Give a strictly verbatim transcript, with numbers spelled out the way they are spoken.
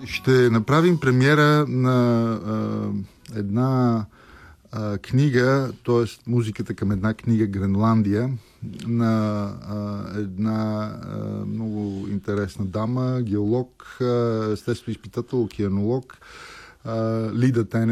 Ще направим премиера на а, една а, книга, т.е. музиката към една книга "Гренландия", на а, една а, много интересна дама, геолог, естествено изпитател, океанолог, Лида Тенев.